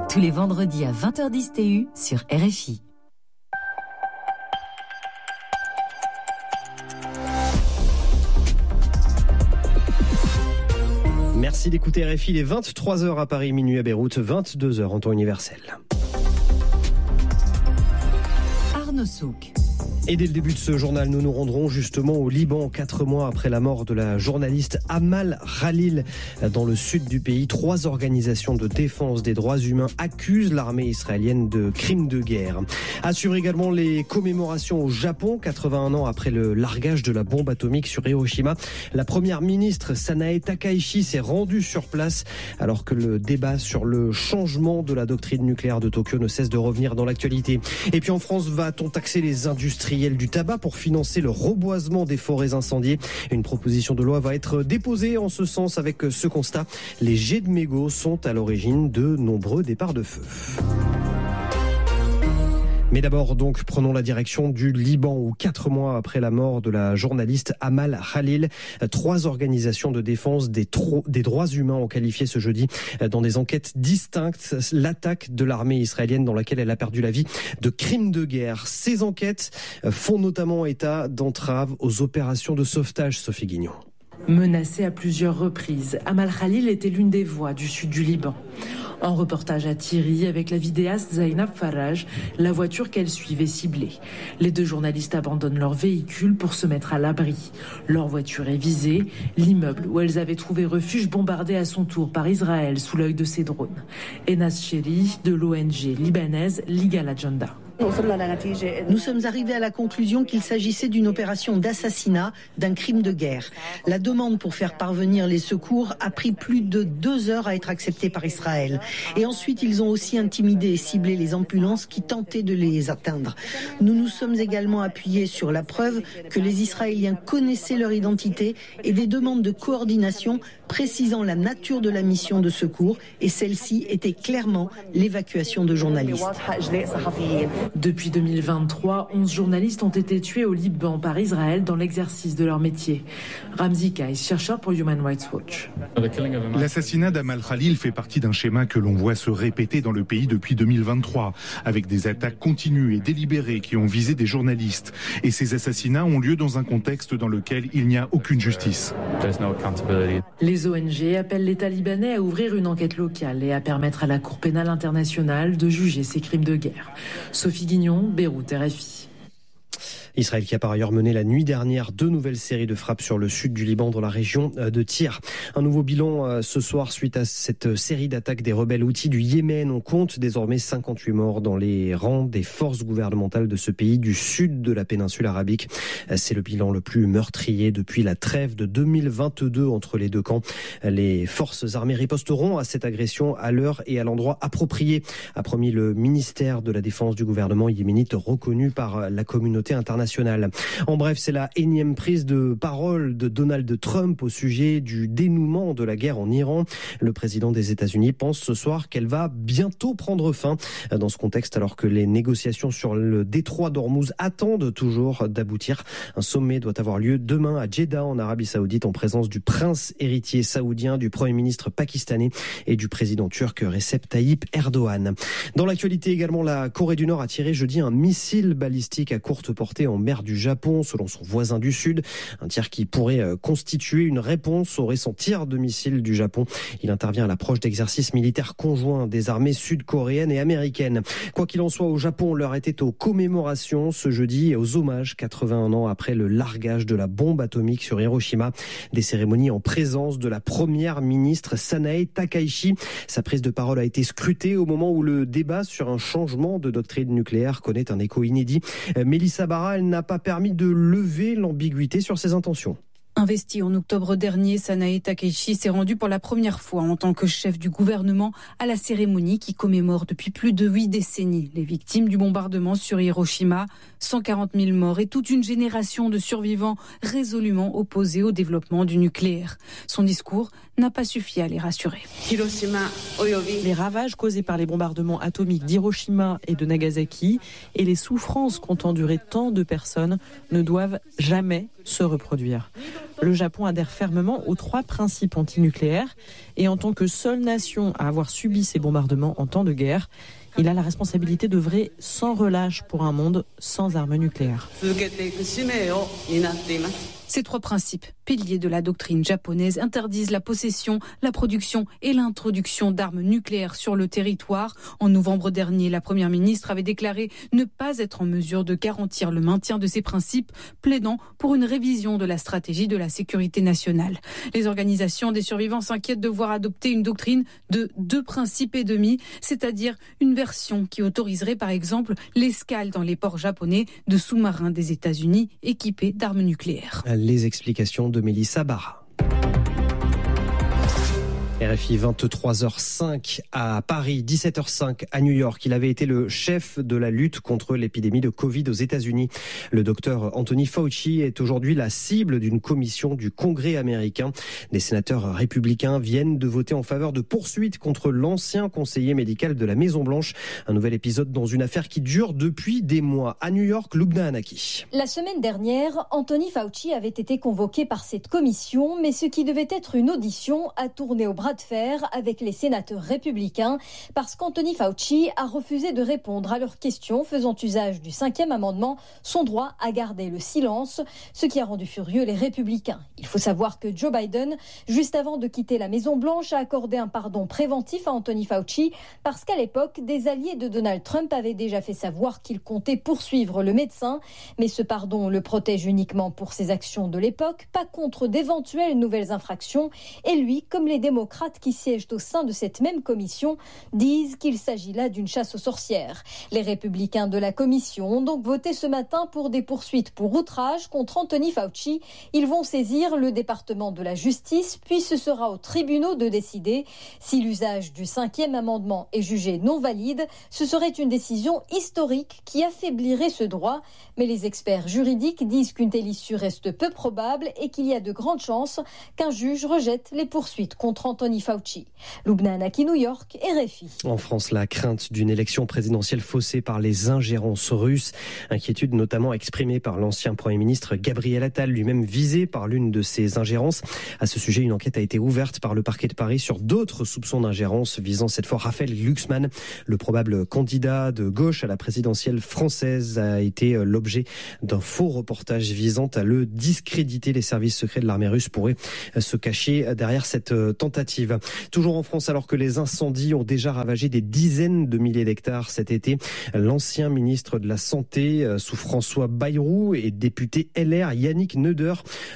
tous les vendredis à 20h10 TU sur RFI. Merci d'écouter RFI, il est 23h à Paris, minuit à Beyrouth, 22h en temps universel. Arnaud Souk. Et dès le début de ce journal, nous nous rendrons justement au Liban, 4 mois après la mort de la journaliste Amal Khalil dans le sud du pays. 3 organisations de défense des droits humains accusent l'armée israélienne de crimes de guerre. À suivre également les commémorations au Japon, 81 ans après le largage de la bombe atomique sur Hiroshima. La première ministre Sanae Takaichi s'est rendue sur place alors que le débat sur le changement de la doctrine nucléaire de Tokyo ne cesse de revenir dans l'actualité. Et puis en France, va-t-on taxer les industriels du tabac pour financer le reboisement des forêts incendiées? Une proposition de loi va être déposée en ce sens avec ce constat. Les jets de mégots sont à l'origine de nombreux départs de feu. Mais d'abord, donc, prenons la direction du Liban où 4 mois après la mort de la journaliste Amal Khalil, 3 organisations de défense des droits humains ont qualifié ce jeudi dans des enquêtes distinctes l'attaque de l'armée israélienne dans laquelle elle a perdu la vie de crimes de guerre. Ces enquêtes font notamment état d'entraves aux opérations de sauvetage, Sophie Guignon. Menacée à plusieurs reprises, Amal Khalil était l'une des voix du sud du Liban. En reportage à Thierry avec la vidéaste Zainab Faraj, la voiture qu'elle suivait ciblée. Les 2 journalistes abandonnent leur véhicule pour se mettre à l'abri. Leur voiture est visée, l'immeuble où elles avaient trouvé refuge bombardé à son tour par Israël sous l'œil de ses drones. Enas Cheri de l'ONG libanaise Liga la Janda. Nous sommes arrivés à la conclusion qu'il s'agissait d'une opération d'assassinat, d'un crime de guerre. La demande pour faire parvenir les secours a pris plus de 2 heures à être acceptée par Israël. Et ensuite, ils ont aussi intimidé et ciblé les ambulances qui tentaient de les atteindre. Nous nous sommes également appuyés sur la preuve que les Israéliens connaissaient leur identité et des demandes de coordination précisant la nature de la mission de secours. Et celle-ci était clairement l'évacuation de journalistes. Depuis 2023, 11 journalistes ont été tués au Liban par Israël dans l'exercice de leur métier. Ramzi Kais, chercheur pour Human Rights Watch. L'assassinat d'Amal Khalil fait partie d'un schéma que l'on voit se répéter dans le pays depuis 2023, avec des attaques continues et délibérées qui ont visé des journalistes. Et ces assassinats ont lieu dans un contexte dans lequel il n'y a aucune justice. Les ONG appellent l'État libanais à ouvrir une enquête locale et à permettre à la Cour pénale internationale de juger ces crimes de guerre. Sophie Guignon, Beyrouth, RFI. Israël qui a par ailleurs mené la nuit dernière 2 nouvelles séries de frappes sur le sud du Liban dans la région de Tyr. Un nouveau bilan ce soir suite à cette série d'attaques des rebelles houthis du Yémen. On compte désormais 58 morts dans les rangs des forces gouvernementales de ce pays du sud de la péninsule arabique. C'est le bilan le plus meurtrier depuis la trêve de 2022 entre les 2 camps. Les forces armées riposteront à cette agression à l'heure et à l'endroit approprié, a promis le ministère de la Défense du gouvernement yéménite reconnu par la communauté internationale. En bref, c'est la énième prise de parole de Donald Trump au sujet du dénouement de la guerre en Iran. Le président des États-Unis pense ce soir qu'elle va bientôt prendre fin. Dans ce contexte, alors que les négociations sur le détroit d'Ormuz attendent toujours d'aboutir, un sommet doit avoir lieu demain à Jeddah en Arabie Saoudite en présence du prince héritier saoudien, du Premier ministre pakistanais et du président turc Recep Tayyip Erdogan. Dans l'actualité également, la Corée du Nord a tiré jeudi un missile balistique à courte portée en mer du Japon, selon son voisin du Sud. Un tir qui pourrait constituer une réponse au récent tir de missiles du Japon. Il intervient à l'approche d'exercices militaires conjoints des armées sud-coréennes et américaines. Quoi qu'il en soit, au Japon, l'heure était aux commémorations ce jeudi et aux hommages 81 ans après le largage de la bombe atomique sur Hiroshima. Des cérémonies en présence de la première ministre Sanae Takaichi. Sa prise de parole a été scrutée au moment où le débat sur un changement de doctrine nucléaire connaît un écho inédit. Mélissa Barra, elle n'a pas permis de lever l'ambiguïté sur ses intentions. Investie en octobre dernier, Sanae Takaichi s'est rendue pour la première fois en tant que chef du gouvernement à la cérémonie qui commémore depuis plus de 8 décennies les victimes du bombardement sur Hiroshima. 140 000 morts et toute une génération de survivants résolument opposés au développement du nucléaire. Son discours n'a pas suffi à les rassurer. Les ravages causés par les bombardements atomiques d'Hiroshima et de Nagasaki et les souffrances qu'ont endurées tant de personnes ne doivent jamais se reproduire. Le Japon adhère fermement aux 3 principes antinucléaires et en tant que seule nation à avoir subi ces bombardements en temps de guerre, il a la responsabilité d'œuvrer sans relâche pour un monde sans armes nucléaires. Ces 3 principes, piliers de la doctrine japonaise, interdisent la possession, la production et l'introduction d'armes nucléaires sur le territoire. En novembre dernier, la première ministre avait déclaré ne pas être en mesure de garantir le maintien de ces principes, plaidant pour une révision de la stratégie de la sécurité nationale. Les organisations des survivants s'inquiètent de voir adopter une doctrine de 2 principes et demi, c'est-à-dire une version qui autoriserait par exemple l'escale dans les ports japonais de sous-marins des États-Unis équipés d'armes nucléaires. Les explications de Mélissa Barra. RFI 23h05 à Paris, 17h05 à New York. Il avait été le chef de la lutte contre l'épidémie de Covid aux États-Unis. Le docteur Anthony Fauci est aujourd'hui la cible d'une commission du Congrès américain. Des sénateurs républicains viennent de voter en faveur de poursuites contre l'ancien conseiller médical de la Maison-Blanche. Un nouvel épisode dans une affaire qui dure depuis des mois. À New York, Lubna Anaki. La semaine dernière, Anthony Fauci avait été convoqué par cette commission, mais ce qui devait être une audition a tourné au bras de fer avec les sénateurs républicains parce qu'Anthony Fauci a refusé de répondre à leurs questions faisant usage du 5e amendement, son droit à garder le silence, ce qui a rendu furieux les républicains. Il faut savoir que Joe Biden, juste avant de quitter la Maison-Blanche, a accordé un pardon préventif à Anthony Fauci parce qu'à l'époque, des alliés de Donald Trump avaient déjà fait savoir qu'ils comptaient poursuivre le médecin, mais ce pardon le protège uniquement pour ses actions de l'époque, pas contre d'éventuelles nouvelles infractions, et lui, comme les démocrates qui siègent au sein de cette même commission, disent qu'il s'agit là d'une chasse aux sorcières. Les républicains de la commission ont donc voté ce matin pour des poursuites pour outrage contre Anthony Fauci. Ils vont saisir le département de la justice, puis ce sera aux tribunaux de décider. Si l'usage du 5e amendement est jugé non valide, ce serait une décision historique qui affaiblirait ce droit. Mais les experts juridiques disent qu'une telle issue reste peu probable et qu'il y a de grandes chances qu'un juge rejette les poursuites contre Anthony Fauci. Lubna Anaki, New York, RFI. En France, la crainte d'une élection présidentielle faussée par les ingérences russes. Inquiétude notamment exprimée par l'ancien Premier ministre Gabriel Attal, lui-même visé par l'une de ces ingérences. À ce sujet, une enquête a été ouverte par le parquet de Paris sur d'autres soupçons d'ingérence visant cette fois Raphaël Glucksmann. Le probable candidat de gauche à la présidentielle française a été l'objet d'un faux reportage visant à le discréditer. Les services secrets de l'armée russe pourraient se cacher derrière cette tentative. Toujours en France, alors que les incendies ont déjà ravagé des dizaines de milliers d'hectares cet été, l'ancien ministre de la Santé sous François Bayrou et député LR Yannick Neuder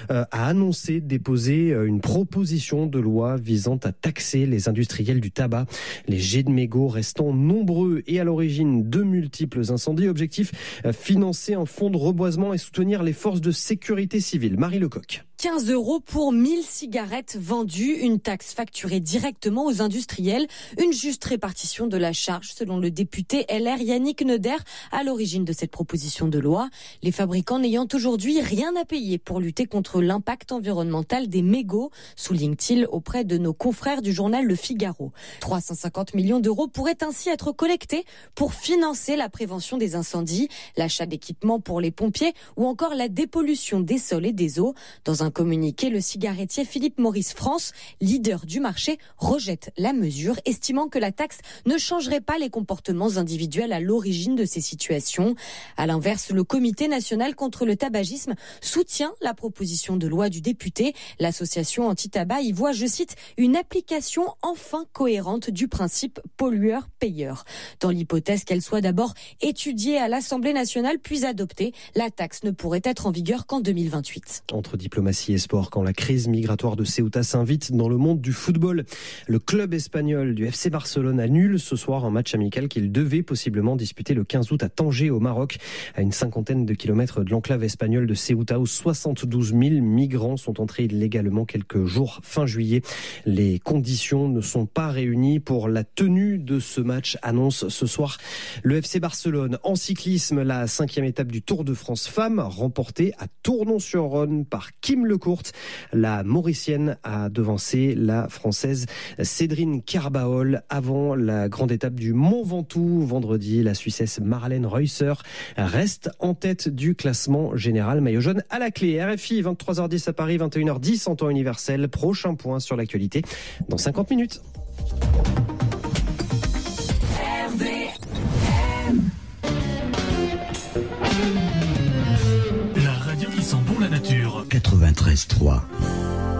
a annoncé déposer une proposition de loi visant à taxer les industriels du tabac. Les jets de mégots restant nombreux et à l'origine de multiples incendies. Objectif, financer un fonds de reboisement et soutenir les forces de sécurité civile. Marie Lecoq. 15 € pour 1000 cigarettes vendues, une taxe facturée directement aux industriels, une juste répartition de la charge selon le député LR Yannick Neuder à l'origine de cette proposition de loi. Les fabricants n'ayant aujourd'hui rien à payer pour lutter contre l'impact environnemental des mégots, souligne-t-il auprès de nos confrères du journal Le Figaro. 350 millions d'euros pourraient ainsi être collectés pour financer la prévention des incendies, l'achat d'équipements pour les pompiers ou encore la dépollution des sols et des eaux. Dans un communiqué, le cigarettier Philippe Maurice France, leader du marché, rejette la mesure, estimant que la taxe ne changerait pas les comportements individuels à l'origine de ces situations. À l'inverse, le Comité national contre le tabagisme soutient la proposition de loi du député. L'association anti-tabac y voit, je cite, une application enfin cohérente du principe pollueur-payeur. Dans l'hypothèse qu'elle soit d'abord étudiée à l'Assemblée nationale puis adoptée, la taxe ne pourrait être en vigueur qu'en 2028. Entre diplomatie et sport, quand la crise migratoire de Ceuta s'invite dans le monde du football, le club espagnol du FC Barcelone annule ce soir un match amical qu'il devait possiblement disputer le 15 août à Tanger au Maroc, à une cinquantaine de kilomètres de l'enclave espagnole de Ceuta où 72 000 migrants sont entrés illégalement quelques jours fin juillet. Les conditions ne sont pas réunies pour la tenue de ce match, annonce ce soir le FC Barcelone. En cyclisme, la 5e étape du Tour de France Femmes remportée à Tournon-sur-Rhône par Kim courte, la Mauricienne a devancé la Française Cédrine Kerbaol avant la grande étape du Mont Ventoux. Vendredi, la Suissesse Marlène Reusser reste en tête du classement général. Maillot jaune à la clé. RFI, 23h10 à Paris, 21h10 en temps universel. Prochain point sur l'actualité dans 50 minutes. La radio qui sent bon la nature. 93.3.